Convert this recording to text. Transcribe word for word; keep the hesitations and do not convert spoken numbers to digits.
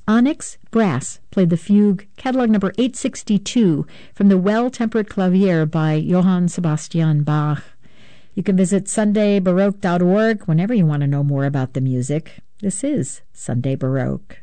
Onyx Brass played the fugue, catalog number eight sixty-two, from the Well-Tempered Clavier by Johann Sebastian Bach. You can visit sunday baroque dot org whenever you want to know more about the music. This is Sunday Baroque.